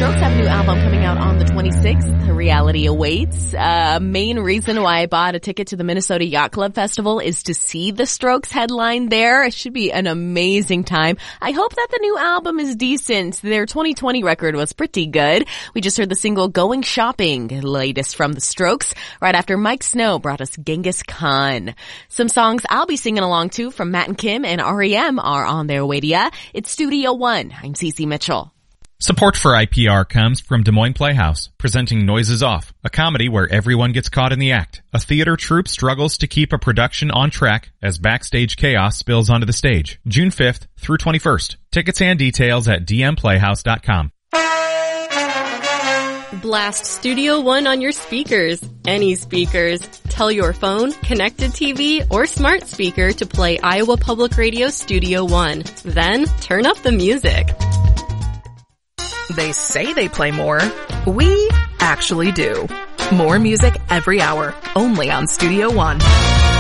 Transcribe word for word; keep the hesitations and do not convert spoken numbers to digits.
Strokes have a new album coming out on the twenty-sixth. Reality awaits. Uh, main reason why I bought a ticket to the Minnesota Yacht Club Festival is to see the Strokes headline there. It should be an amazing time. I hope that the new album is decent. Their twenty twenty record was pretty good. We just heard the single Going Shopping, latest from the Strokes, right after Mike Snow brought us Genghis Khan. Some songs I'll be singing along to from Matt and Kim and R E M are on their way to ya. It's Studio One. I'm Cece Mitchell. Support for I P R comes from Des Moines Playhouse, presenting Noises Off, a comedy where everyone gets caught in the act. A theater troupe struggles to keep a production on track as backstage chaos spills onto the stage. June fifth through twenty-first. Tickets and details at d m playhouse dot com. Blast Studio One on your speakers. Any speakers. Tell your phone, connected T V, or smart speaker to play Iowa Public Radio Studio One. Then turn up the music. They say they play more. We actually do. More music every hour, only on Studio One.